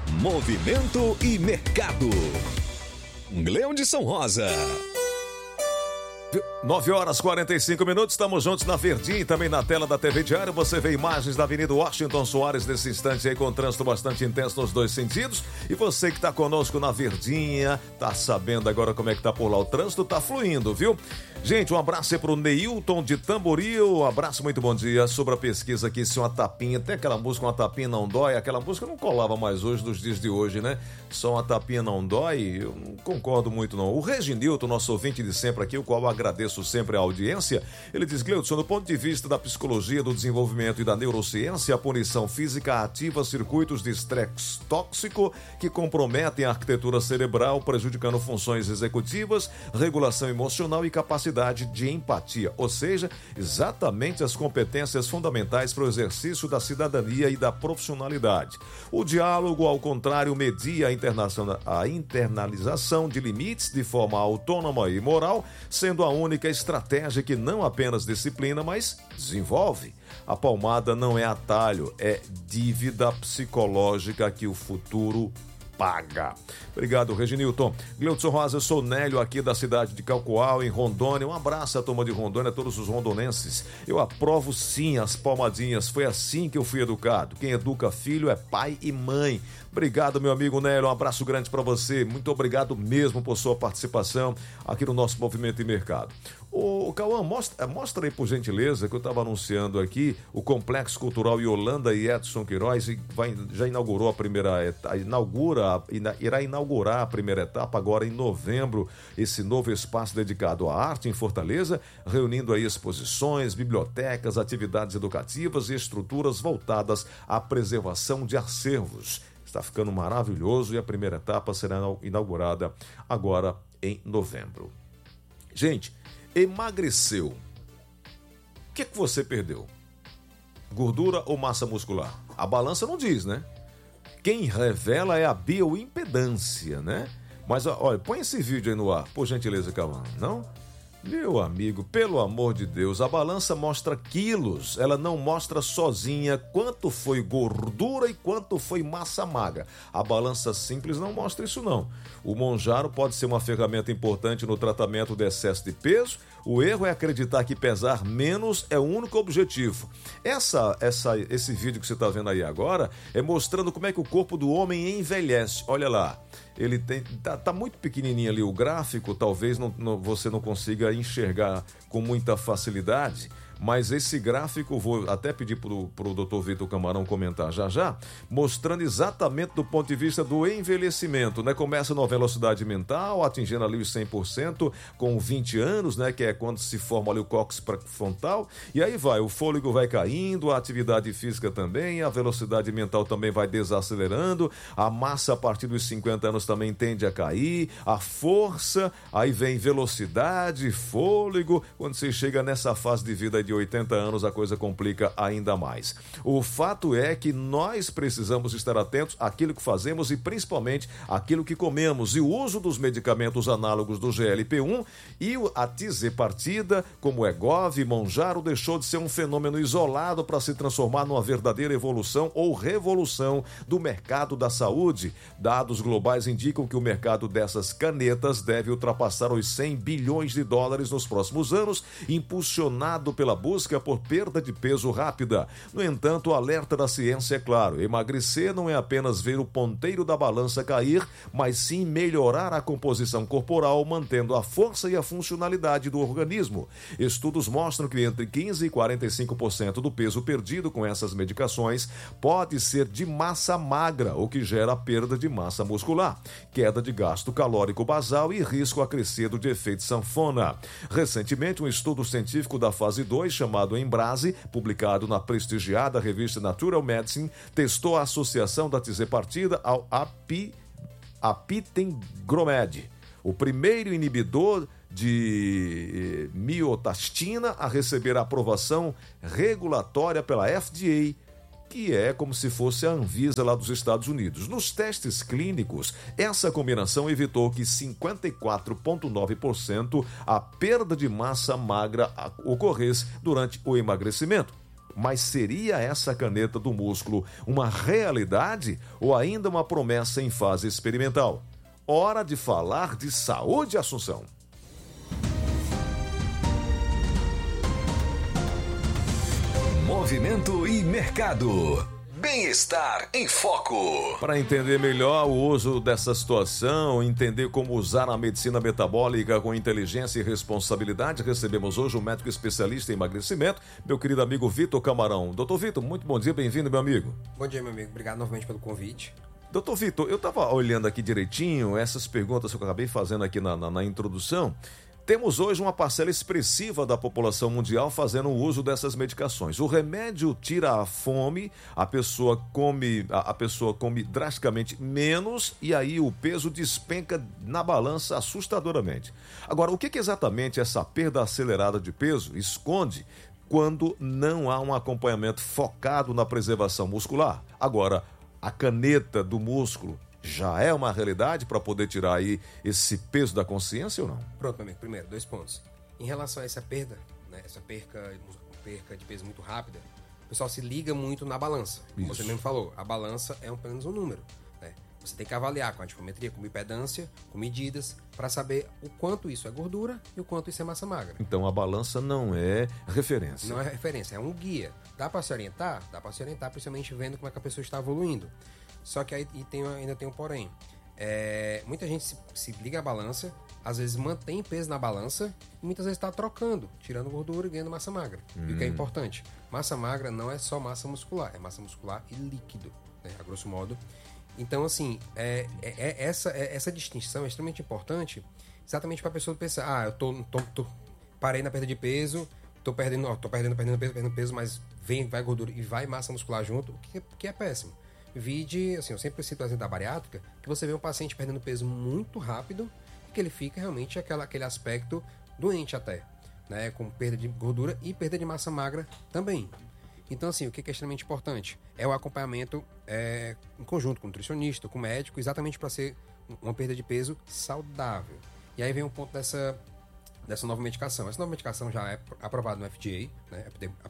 Movimento e mercado. Gleudson Rosa. 9h45, estamos juntos na Verdinha e também na tela da TV Diário. Você vê imagens da Avenida Washington Soares nesse instante aí, com trânsito bastante intenso nos dois sentidos. E você que está conosco na Verdinha, tá sabendo agora como é que tá por lá o trânsito, tá fluindo, viu? Gente, um abraço aí pro Neilton de Tamboril, um abraço, muito bom dia. Sobre a pesquisa aqui, se uma tapinha, até aquela música, uma tapinha não dói, aquela música não colava mais hoje, nos dias de hoje, né? Só uma tapinha não dói, eu não concordo muito não. O Reginilton, nosso ouvinte de sempre aqui, o qual eu agradeço sempre a audiência, ele diz: Gleudson, do ponto de vista da psicologia, do desenvolvimento e da neurociência, a punição física ativa circuitos de estresse tóxico que comprometem a arquitetura cerebral, prejudicando funções executivas, regulação emocional e capacidade de empatia, ou seja, exatamente as competências fundamentais para o exercício da cidadania e da profissionalidade. O diálogo, ao contrário, media a internalização de limites de forma autônoma e moral, sendo a única estratégia que não apenas disciplina, mas desenvolve. A palmada não é atalho, é dívida psicológica que o futuro paga. Obrigado, Reginilton. Gleudson Rosa, eu sou Nélio aqui da cidade de Calcoal, em Rondônia. Um abraço à turma de Rondônia, a todos os rondonenses. Eu aprovo sim as palmadinhas, foi assim que eu fui educado. Quem educa filho é pai e mãe. Obrigado, meu amigo Nélio, um abraço grande para você. Muito obrigado mesmo por sua participação aqui no nosso Movimento e Mercado. Ô, Cauã, mostra aí, por gentileza, que eu estava anunciando aqui o Complexo Cultural Yolanda e Edson Queiroz já inaugurou a primeira etapa, irá inaugurar a primeira etapa agora em novembro, esse novo espaço dedicado à arte em Fortaleza, reunindo aí exposições, bibliotecas, atividades educativas e estruturas voltadas à preservação de acervos. Está ficando maravilhoso e a primeira etapa será inaugurada agora em novembro. Gente, emagreceu. O que você perdeu? Gordura ou massa muscular? A balança não diz, né? Quem revela é a bioimpedância, né? Mas, olha, põe esse vídeo aí no ar, por gentileza, Cauã, não? Meu amigo, pelo amor de Deus, a balança mostra quilos, ela não mostra sozinha quanto foi gordura e quanto foi massa magra. A balança simples não mostra isso não. O Monjaro pode ser uma ferramenta importante no tratamento do excesso de peso. O erro é acreditar que pesar menos é o único objetivo. Esse vídeo que você está vendo aí agora é mostrando como é que o corpo do homem envelhece. Olha lá. Ele tá muito pequenininho ali o gráfico, talvez você não consiga enxergar com muita facilidade, mas esse gráfico, vou até pedir pro Dr. Vitor Camarão comentar já, mostrando exatamente do ponto de vista do envelhecimento, né? Começa na velocidade mental, atingindo ali os 100% com 20 anos, né? Que é quando se forma ali o cóccix pré-frontal, e aí vai, o fôlego vai caindo, a atividade física também, a velocidade mental também vai desacelerando, a massa a partir dos 50 anos também tende a cair, a força, aí vem velocidade, fôlego, quando você chega nessa fase de vida de 80 anos, a coisa complica ainda mais. O fato é que nós precisamos estar atentos àquilo que fazemos e principalmente àquilo que comemos, e o uso dos medicamentos análogos do GLP-1 e a tizepartida, como o Egov e Monjaro, deixou de ser um fenômeno isolado para se transformar numa verdadeira evolução ou revolução do mercado da saúde. Dados globais indicam que o mercado dessas canetas deve ultrapassar os 100 bilhões de dólares nos próximos anos, impulsionado pela busca por perda de peso rápida. No entanto, o alerta da ciência é claro: emagrecer não é apenas ver o ponteiro da balança cair, mas sim melhorar a composição corporal, mantendo a força e a funcionalidade do organismo. Estudos mostram que entre 15% e 45% do peso perdido com essas medicações pode ser de massa magra, o que gera perda de massa muscular, queda de gasto calórico basal e risco acrescido de efeito sanfona. Recentemente, um estudo científico da fase 2, chamado Embrase, publicado na prestigiada revista Natural Medicine, testou a associação da tizepartida ao apitegromab, o primeiro inibidor de miotastina a receber a aprovação regulatória pela FDA, que é como se fosse a Anvisa lá dos Estados Unidos. Nos testes clínicos, essa combinação evitou que 54,9% a perda de massa magra ocorresse durante o emagrecimento. Mas seria essa caneta do músculo uma realidade ou ainda uma promessa em fase experimental? Hora de falar de saúde, Assunção. Movimento e mercado. Bem-estar em foco. Para entender melhor o uso dessa situação, entender como usar a medicina metabólica com inteligência e responsabilidade, recebemos hoje um médico especialista em emagrecimento, meu querido amigo Vitor Camarão. Doutor Vitor, muito bom dia, bem-vindo, meu amigo. Bom dia, meu amigo. Obrigado novamente pelo convite. Doutor Vitor, eu estava olhando aqui direitinho essas perguntas que eu acabei fazendo aqui na introdução. Temos hoje uma parcela expressiva da população mundial fazendo uso dessas medicações. O remédio tira a fome, a pessoa come drasticamente menos e aí o peso despenca na balança assustadoramente. Agora, o que exatamente essa perda acelerada de peso esconde quando não há um acompanhamento focado na preservação muscular? Agora, a caneta do músculo já é uma realidade para poder tirar aí esse peso da consciência ou não? Pronto, meu amigo. Primeiro, 2 pontos. Em relação a essa perda, né, essa perca de peso muito rápida, o pessoal se liga muito na balança. Como você mesmo falou, a balança é apenas um número. Né? Você tem que avaliar com a antifometria, com bipedância, com medidas, para saber o quanto isso é gordura e o quanto isso é massa magra. Então a balança não é referência. Não é referência, é um guia. Dá para se orientar? Dá para se orientar, principalmente vendo como é que a pessoa está evoluindo. Só que aí ainda tem um porém. Muita gente se liga à balança, às vezes mantém peso na balança e muitas vezes está trocando, tirando gordura e ganhando massa magra. E o que é importante? Massa magra não é só massa muscular, é massa muscular e líquido, né, a grosso modo. Então, assim, essa distinção é extremamente importante, exatamente para a pessoa pensar, eu parei na perda de peso, tô perdendo peso, mas vai gordura e vai massa muscular junto, o que é péssimo. Vide, assim, eu sempre cito o exemplo da bariátrica, que você vê um paciente perdendo peso muito rápido e que ele fica realmente aquele aspecto doente até, né, com perda de gordura e perda de massa magra também. Então, assim, o que é extremamente importante é o acompanhamento em conjunto com o nutricionista, com o médico, exatamente para ser uma perda de peso saudável. E aí vem o ponto dessa nova medicação. Essa nova medicação já é aprovada no FDA, né,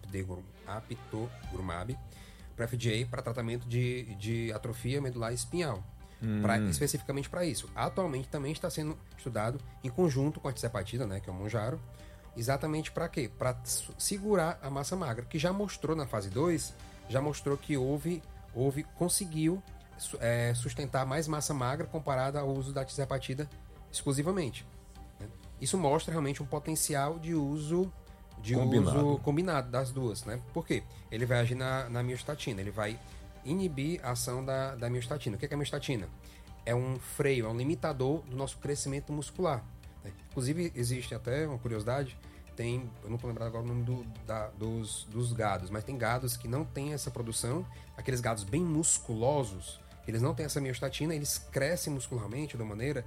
apitegromab, para FDA, para tratamento de atrofia medular espinhal, especificamente para isso. Atualmente também está sendo estudado em conjunto com a tirzepatida, né, que é o Mounjaro, exatamente para quê? Para segurar a massa magra, que já mostrou na fase 2, já mostrou que conseguiu sustentar mais massa magra comparada ao uso da tirzepatida exclusivamente. Né? Isso mostra realmente um potencial de uso combinado das duas, né? Por quê? Ele vai agir na miostatina, ele vai inibir a ação da miostatina. O que é a miostatina? É um freio, é um limitador do nosso crescimento muscular. Né? Inclusive, existe até uma curiosidade, eu não estou lembrando agora o nome dos gados, mas tem gados que não têm essa produção, aqueles gados bem musculosos, eles não têm essa miostatina, eles crescem muscularmente de uma maneira...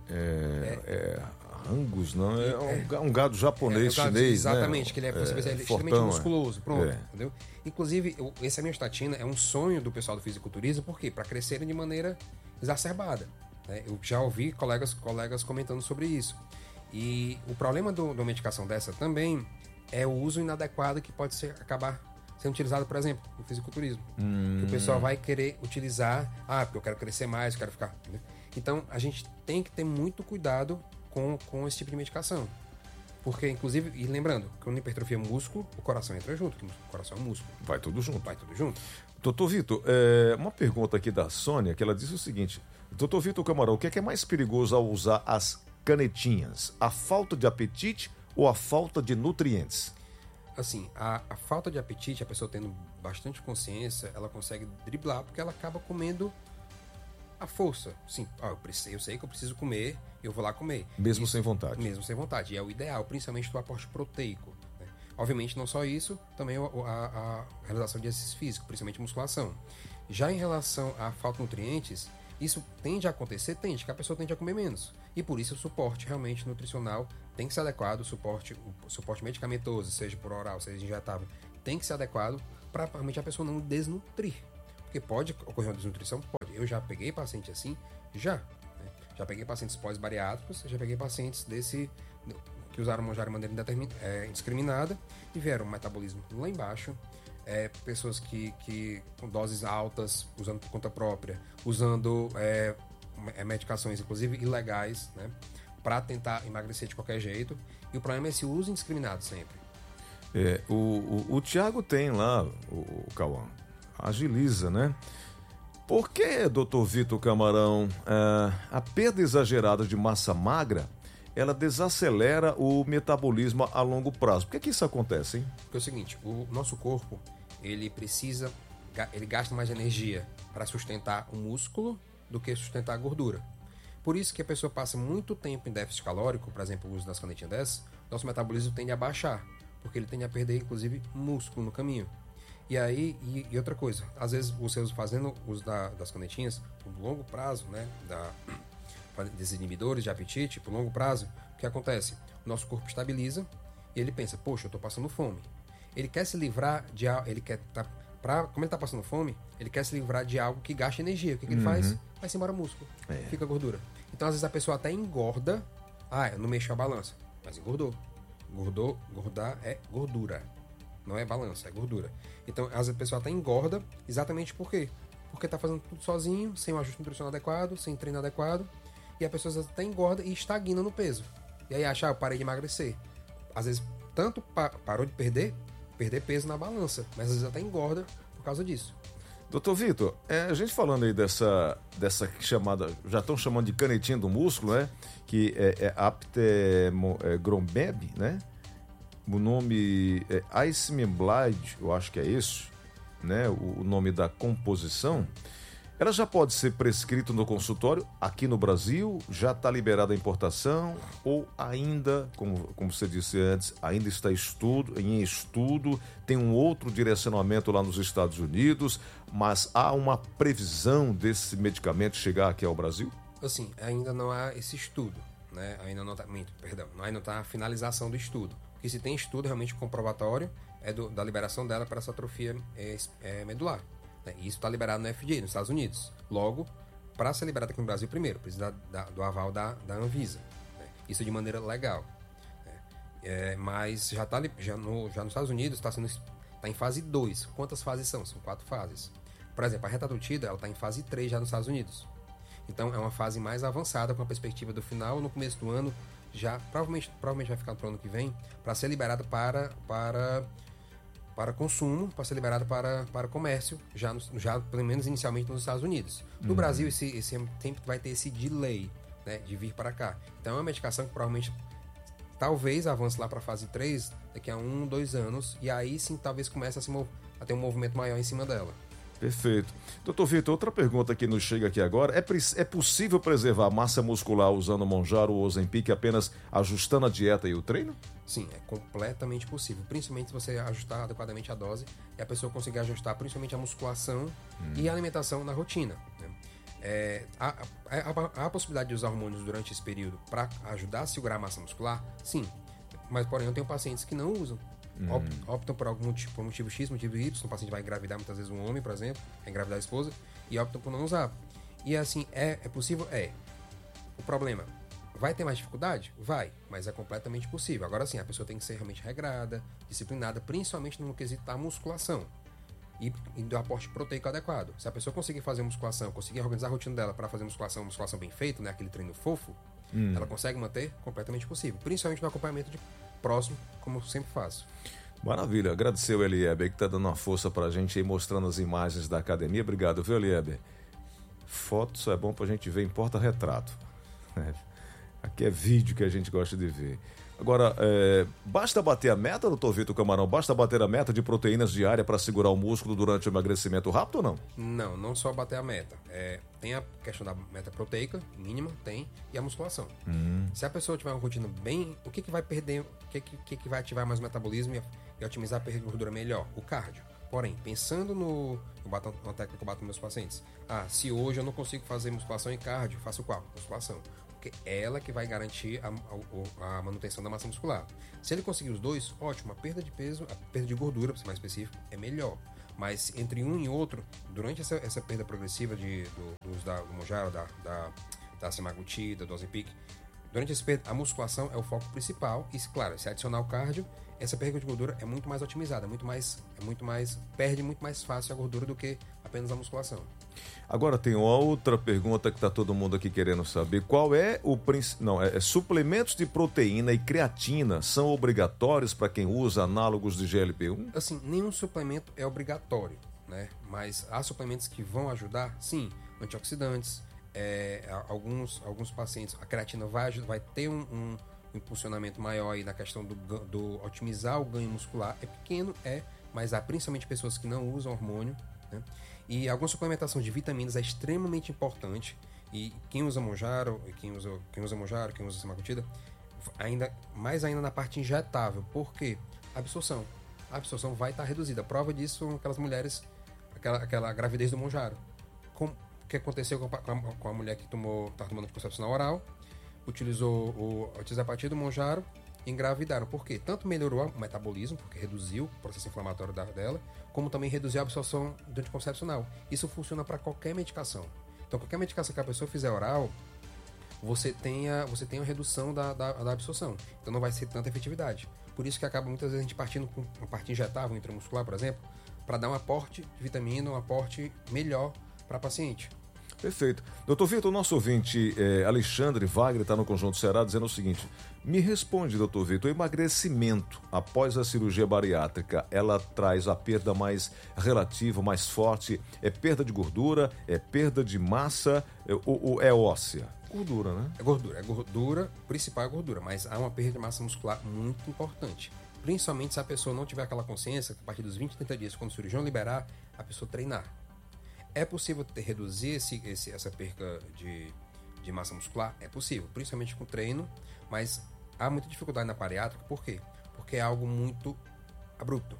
Angus, não? É um gado japonês, chinês, exatamente, né? Que ele é extremamente musculoso, pronto, entendeu? Inclusive, essa miostatina é um sonho do pessoal do fisiculturismo, por quê? Para crescerem de maneira exacerbada. Né? Eu já ouvi colegas comentando sobre isso. E o problema da medicação dessa também é o uso inadequado que pode acabar sendo utilizado, por exemplo, no fisiculturismo. Que o pessoal vai querer utilizar, porque eu quero crescer mais, eu quero ficar... Né? Então, a gente tem que ter muito cuidado com esse tipo de medicação. Porque, inclusive, e lembrando, quando hipertrofia é músculo, o coração entra junto, que o coração é músculo. Vai tudo junto. Doutor Vitor, uma pergunta aqui da Sônia, que ela disse o seguinte: Doutor Vitor Camarão, o que é mais perigoso ao usar as canetinhas? A falta de apetite ou a falta de nutrientes? Assim, a falta de apetite, a pessoa tendo bastante consciência, ela consegue driblar, porque ela acaba comendo a força. Sim, eu sei que eu preciso comer, eu vou lá comer. Mesmo sem vontade. Mesmo sem vontade. E é o ideal, principalmente do aporte proteico. Né? Obviamente, não só isso, também a realização de exercício físico, principalmente musculação. Já em relação à falta de nutrientes, isso tende a acontecer? Tende, que a pessoa tende a comer menos. E por isso o suporte realmente nutricional tem que ser adequado, o suporte medicamentoso, seja por oral, seja injetável, tem que ser adequado para realmente a pessoa não desnutrir. Porque pode ocorrer uma desnutrição? Pode. Eu já peguei paciente assim? Já. Né? Já peguei pacientes pós-bariátricos, já peguei pacientes que usaram Mounjaro de maneira indiscriminada e vieram um metabolismo lá embaixo, pessoas que com doses altas, usando por conta própria, usando medicações, inclusive ilegais, né, para tentar emagrecer de qualquer jeito. E o problema é esse uso indiscriminado sempre. O Thiago tem lá, o Cauã, agiliza, né? Por que, doutor Vitor Camarão, a perda exagerada de massa magra, ela desacelera o metabolismo a longo prazo? Por que isso acontece, hein? Porque é o seguinte, o nosso corpo, ele gasta mais energia para sustentar o músculo do que sustentar a gordura. Por isso que a pessoa passa muito tempo em déficit calórico, por exemplo, o uso das canetinhas dessas, nosso metabolismo tende a baixar, porque ele tende a perder, inclusive, músculo no caminho. E aí, e outra coisa, às vezes você fazendo uso das canetinhas, por longo prazo, né, desses inibidores de apetite, por longo prazo, o que acontece? O nosso corpo estabiliza e ele pensa, poxa, eu estou passando fome. Ele quer se livrar de algo, como ele está passando fome, ele quer se livrar de algo que gasta energia. O que ele faz? Vai-se embora músculo, fica gordura. Então, às vezes a pessoa até engorda, eu não mexo a balança, mas engordou. Engordar é gordura. Não é balança, é gordura. Então, às vezes a pessoa até engorda, exatamente por quê? Porque tá fazendo tudo sozinho, sem um ajuste nutricional adequado, sem treino adequado, e a pessoa até engorda e estagna no peso. E aí acha, eu parei de emagrecer. Às vezes, tanto parou de perder peso na balança, mas às vezes até engorda por causa disso. Doutor Vitor, a gente falando aí dessa chamada, já estão chamando de canetinha do músculo, né? Que é aptegromab, né? O nome é Icemenblide, eu acho que é isso, né? O nome da composição. Ela já pode ser prescrita no consultório aqui no Brasil? Já está liberada a importação? Ou ainda, como você disse antes, ainda está em estudo? Tem um outro direcionamento lá nos Estados Unidos, mas há uma previsão desse medicamento chegar aqui ao Brasil? Assim, ainda não há esse estudo, né? Ainda não está a finalização do estudo. Porque se tem estudo realmente comprobatório da liberação dela para essa atrofia medular. E isso está liberado no FDA, nos Estados Unidos. Logo, para ser liberado aqui no Brasil, primeiro, precisa do aval da Anvisa. Isso de maneira legal. Mas já nos Estados Unidos está em fase 2. Quantas fases são? São 4 fases. Por exemplo, a retatrutida está em fase 3 já nos Estados Unidos. Então, é uma fase mais avançada, com a perspectiva do final, no começo do ano, já provavelmente vai ficar para o ano que vem, para ser liberado para consumo, para ser liberado para comércio, já pelo menos inicialmente nos Estados Unidos. No Brasil, esse tempo vai ter esse delay, né, de vir para cá. Então é uma medicação que provavelmente, talvez avance lá para a fase 3 daqui a 1-2 anos, e aí sim talvez comece a ter um movimento maior em cima dela. Perfeito. Doutor Vitor, outra pergunta que nos chega aqui agora. É possível preservar a massa muscular usando o Mounjaro ou Ozempic apenas ajustando a dieta e o treino? Sim, é completamente possível. Principalmente se você ajustar adequadamente a dose e a pessoa conseguir ajustar principalmente a musculação e a alimentação na rotina, né? Há a possibilidade de usar hormônios durante esse período para ajudar a segurar a massa muscular? Sim. Mas, porém, eu tenho pacientes que não usam. Optam por algum motivo, por motivo X, motivo Y. O paciente vai engravidar muitas vezes um homem, por exemplo, vai engravidar a esposa, e optam por não usar. E assim, é possível? O problema, vai ter mais dificuldade? Vai, mas é completamente possível. Agora sim, a pessoa tem que ser realmente regrada, disciplinada, principalmente no quesito da musculação e do aporte proteico adequado. Se a pessoa conseguir fazer musculação, conseguir organizar a rotina dela para fazer musculação bem feita, né, aquele treino fofo, ela consegue manter completamente possível, principalmente no acompanhamento próximo, como eu sempre faço. Maravilha, agradecer o Elieber que está dando uma força pra gente aí, mostrando as imagens da academia. Obrigado, viu, Elieber? Fotos é bom pra gente ver em porta-retrato. Aqui é vídeo que a gente gosta de ver. Agora, basta bater a meta, doutor Vitor Camarão? Basta bater a meta de proteínas diária para segurar o músculo durante o emagrecimento rápido ou não? Não só bater a meta. Tem a questão da meta proteica, mínima, e a musculação. Se a pessoa tiver uma rotina bem... O que vai perder? O que vai ativar mais o metabolismo e otimizar a perda de gordura melhor? O cardio. Porém, pensando uma técnica que eu bato nos meus pacientes. Se hoje eu não consigo fazer musculação e cardio, faço qual? Musculação. Porque é ela que vai garantir a manutenção da massa muscular. Se ele conseguir os dois, ótimo. A perda de peso, a perda de gordura, para ser mais específico, é melhor. Mas entre um e outro, durante essa perda progressiva do uso do Mounjaro, da semaglutida, do Ozempic, durante esse período, a musculação é o foco principal. E, claro, se adicionar o cardio, essa perda de gordura é muito mais otimizada, perde muito mais fácil a gordura do que apenas a musculação. Agora tem uma outra pergunta que está todo mundo aqui querendo saber. Qual é o suplementos de proteína e creatina são obrigatórios para quem usa análogos de GLP-1? Assim, nenhum suplemento é obrigatório, né? Mas há suplementos que vão ajudar, sim, antioxidantes. Alguns pacientes, a creatina vai ter um impulsionamento maior aí na questão do otimizar o ganho muscular. É pequeno, mas há principalmente pessoas que não usam hormônio, né? E alguma suplementação de vitaminas é extremamente importante. E quem usa Mounjaro, quem usa semaglutida, mais ainda na parte injetável. Por quê? A absorção vai estar reduzida. A prova disso são aquelas mulheres, aquela gravidez do Mounjaro. O que aconteceu com a mulher que estava tomando anticoncepcional oral, utilizou o tirzepatide do Mounjaro, engravidaram. Por quê? Tanto melhorou o metabolismo, porque reduziu o processo inflamatório dela, como também reduziu a absorção do anticoncepcional. Isso funciona para qualquer medicação. Então, qualquer medicação que a pessoa fizer oral, você tem a redução da absorção. Então, não vai ser tanta efetividade. Por isso que acaba muitas vezes a gente partindo com uma parte injetável, intramuscular, por exemplo, para dar um aporte de vitamina, um aporte melhor para a paciente. Perfeito. Doutor Vitor, o nosso ouvinte Alexandre Wagner está no Conjunto Ceará dizendo o seguinte: me responde, doutor Vitor, o emagrecimento após a cirurgia bariátrica, ela traz a perda mais relativa, mais forte? É perda de gordura? É perda de massa? Ou é óssea? Gordura, né? É gordura, principal é gordura, mas há uma perda de massa muscular muito importante. Principalmente se a pessoa não tiver aquela consciência que a partir dos 20, 30 dias, quando o cirurgião liberar, a pessoa treinar. É possível reduzir essa perca de massa muscular? É possível, principalmente com treino, mas há muita dificuldade na bariátrica. Por quê? Porque é algo muito abrupto.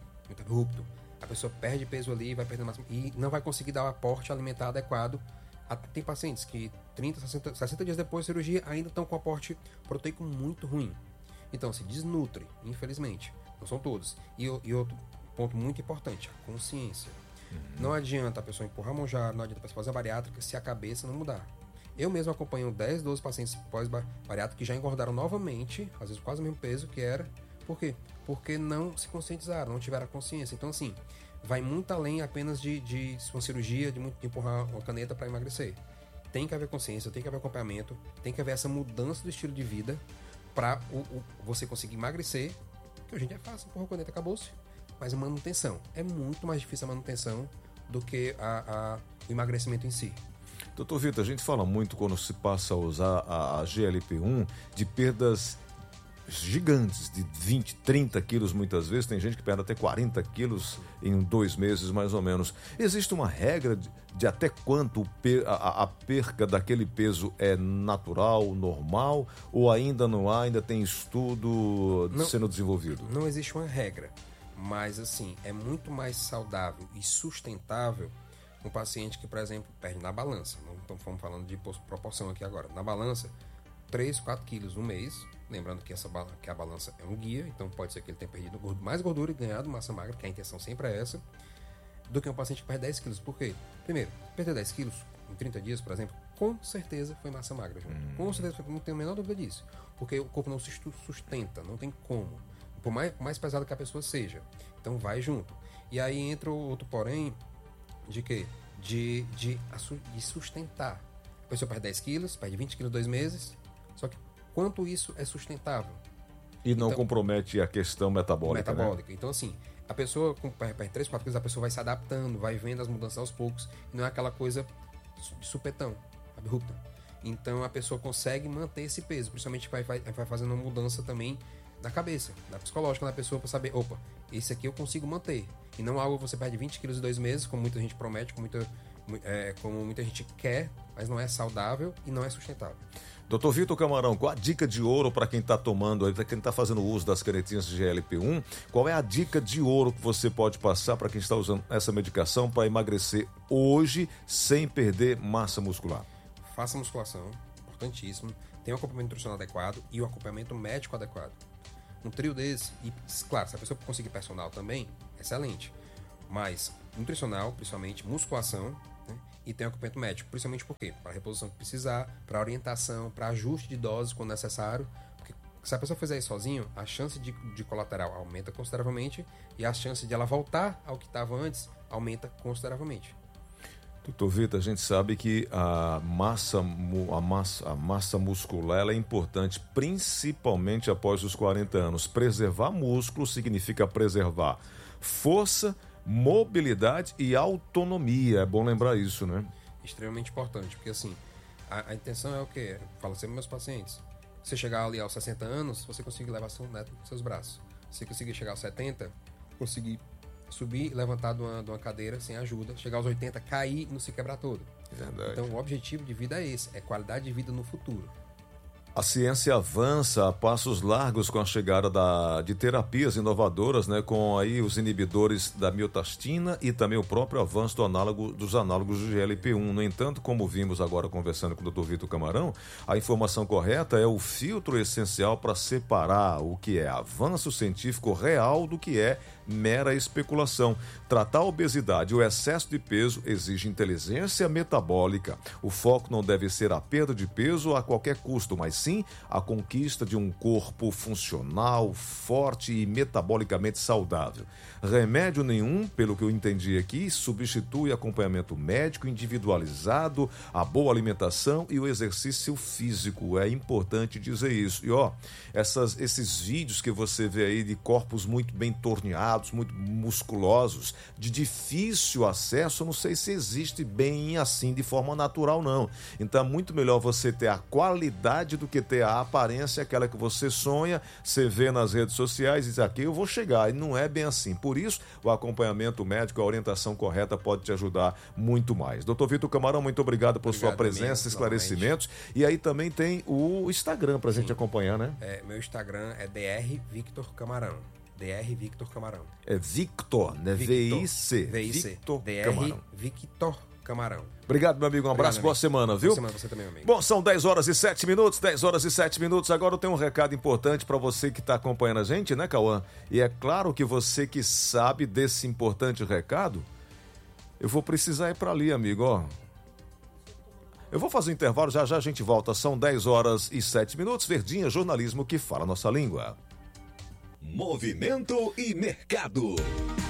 A pessoa perde peso ali e vai perdendo massa e não vai conseguir dar o aporte alimentar adequado. Tem pacientes que 30, 60 dias depois da cirurgia ainda estão com aporte proteico muito ruim. Então se desnutre, infelizmente. Não são todos. E outro ponto muito importante, a consciência. Não adianta a pessoa empurrar Mounjaro, não adianta a pessoa fazer a bariátrica se a cabeça não mudar. Eu mesmo acompanho 10, 12 pacientes pós-bariátrica que já engordaram novamente, às vezes quase o mesmo peso que era. Por quê? Porque não se conscientizaram, não tiveram a consciência. Então, assim, vai muito além apenas de uma cirurgia, de empurrar uma caneta para emagrecer. Tem que haver consciência, tem que haver acompanhamento, tem que haver essa mudança do estilo de vida para você conseguir emagrecer, que hoje em dia é fácil, empurrar a caneta, acabou-se. Mas a manutenção. É muito mais difícil a manutenção do que o emagrecimento em si. Doutor Vitor, a gente fala muito quando se passa a usar a GLP-1 de perdas gigantes, de 20, 30 quilos muitas vezes. Tem gente que perde até 40 quilos em 2 meses, mais ou menos. Existe uma regra de até quanto a perca daquele peso é natural, normal, ou ainda não há, ainda tem estudo sendo desenvolvido? Não existe uma regra. Mas, assim, é muito mais saudável e sustentável um paciente que, por exemplo, perde na balança. Não estamos falando de proporção aqui agora. Na balança, 3, 4 quilos no mês. Lembrando que a balança é um guia, então pode ser que ele tenha perdido mais gordura e ganhado massa magra, que a intenção sempre é essa, do que um paciente que perde 10 quilos. Por quê? Primeiro, perder 10 quilos em 30 dias, por exemplo, com certeza foi massa magra. Com certeza, não tenho a menor dúvida disso. Porque o corpo não se sustenta, não tem como. Por mais pesado que a pessoa seja. Então vai junto. E aí entra o outro porém de quê? De sustentar. A pessoa perde 10 quilos, perde 20 quilos em 2 meses. Só que quanto isso é sustentável? E não compromete a questão metabólica. Né? Então, assim, a pessoa perde 3, 4 quilos, a pessoa vai se adaptando, vai vendo as mudanças aos poucos. E não é aquela coisa de supetão, abrupta. Então a pessoa consegue manter esse peso. Principalmente vai fazendo uma mudança também na cabeça, na psicológica da pessoa, para saber, opa, esse aqui eu consigo manter. E não algo que você perde 20 quilos em 2 meses, como muita gente promete, como muita gente quer, mas não é saudável e não é sustentável. Doutor Vitor Camarão, qual a dica de ouro para quem está tomando, para quem está fazendo uso das canetinhas de GLP-1? Qual é a dica de ouro que você pode passar para quem está usando essa medicação para emagrecer hoje sem perder massa muscular? Faça musculação, importantíssimo. Tenha um acompanhamento nutricional adequado e o acompanhamento médico adequado. Um trio desse, e claro, se a pessoa conseguir personal também, excelente. Mas nutricional, principalmente, musculação, né? E tem acompanhamento médico, principalmente por quê? Para reposição que precisar, para orientação, para ajuste de doses quando necessário. Porque Se a pessoa fizer isso sozinho, a chance de colateral aumenta consideravelmente e a chance de ela voltar ao que estava antes aumenta consideravelmente. Doutor Vitor, a gente sabe que a massa muscular ela é importante, principalmente após os 40 anos. Preservar músculo significa preservar força, mobilidade e autonomia. É bom lembrar isso, né? Extremamente importante, porque assim, a intenção é o quê? Eu falo sempre para meus pacientes. Você chegar ali aos 60 anos, você conseguir levar seu neto nos seus braços. Se conseguir chegar aos 70, conseguir subir e levantar de uma cadeira sem ajuda. Chegar aos 80, cair e não se quebrar todo. Verdade. Então o objetivo de vida é esse, é qualidade de vida no futuro. A ciência avança a passos largos com a chegada de terapias inovadoras, né, com aí os inibidores da miotastina e também o próprio avanço dos análogos do GLP-1. No entanto, como vimos agora conversando com o Dr. Vitor Camarão, a informação correta é o filtro essencial para separar o que é avanço científico real do que é mera especulação. Tratar a obesidade e o excesso de peso exige inteligência metabólica. O foco não deve ser a perda de peso a qualquer custo, mas sim a conquista de um corpo funcional, forte e metabolicamente saudável. Remédio nenhum, pelo que eu entendi aqui, substitui acompanhamento médico individualizado, a boa alimentação e o exercício físico. É importante dizer isso. E esses vídeos que você vê aí de corpos muito bem torneados, muito musculosos, de difícil acesso, eu não sei se existe bem assim de forma natural, não. Então é muito melhor você ter a qualidade do que ter a aparência, aquela que você sonha, você vê nas redes sociais e diz, aqui eu vou chegar, e não é bem assim. Por isso, o acompanhamento médico, a orientação correta pode te ajudar muito mais. Dr. Vitor Camarão, muito obrigado por sua presença, esclarecimentos. E aí também tem o Instagram pra gente acompanhar, né? Meu Instagram é Dr. Victor Camarão. Dr. Victor Camarão. É Victor, né? V-I-C. Victor Camarão. Victor Camarão. Obrigado, meu amigo. Um abraço, boa semana, viu? Boa semana você também, meu amigo. Bom, são 10 horas e 7 minutos, 10 horas e 7 minutos. Agora eu tenho um recado importante para você que está acompanhando a gente, né, Cauã? E é claro que você que sabe desse importante recado, eu vou precisar ir para ali, amigo, ó. Eu vou fazer um intervalo, já já a gente volta. São 10 horas e 7 minutos. Verdinha, jornalismo que fala a nossa língua. Movimento e mercado.